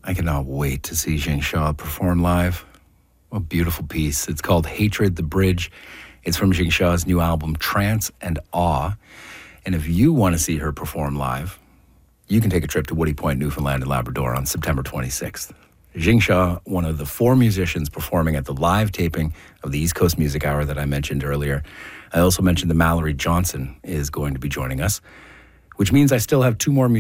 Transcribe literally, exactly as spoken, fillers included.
I cannot wait to see Jing Shaw perform live. What a beautiful piece. It's called Hatred, the Bridge. It's from Jing Shaw's new album, Trance and Awe. And if you want to see her perform live, you can take a trip to Woody Point, Newfoundland and Labrador on September twenty-sixth. Jing Shaw, one of the four musicians performing at the live taping of the East Coast Music Hour that I mentioned earlier. I also mentioned that Mallory Johnson is going to be joining us, which means I still have two more musicians